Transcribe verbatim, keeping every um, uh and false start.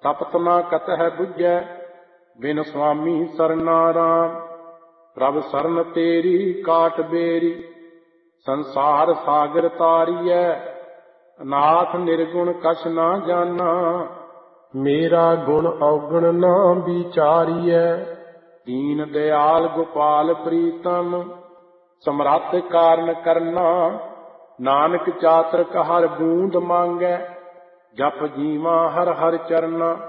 ਤਪਤ ਨਾ ਕਤਹਿ ਬੁਝੈ, ਬਿਨ ਸੁਆਮੀ ਸਰਨਾ ਰਾਮ। ਪ੍ਰਭ ਸਰਨ ਤੇਰੀ ਕਾਟ ਬੇਰੀ, ਸੰਸਾਰ ਸਾਗਰ ਤਾਰੀਐ। ਅਨਾਥ ਨਿਰਗੁਣ ਕਛ ਨਾ ਜਾਨਾ, ਮੇਰਾ ਗੁਣ ਔਗਣ ਨਾ ਵਿਚਾਰੀਐ। ਦੀਨ ਦਿਆਲ ਗੋਪਾਲ ਪ੍ਰੀਤਮ, ਸਮਰੱਥ ਕਾਰਨ ਕਰਨਾ। ਨਾਨਕ ਚਾਤ੍ਰਿਕ ਹਰ ਬੂੰਦ ਮੰਗੈ, ਜਪ ਜੀਵਾ ਹਰ ਹਰ ਚਰਨਾ।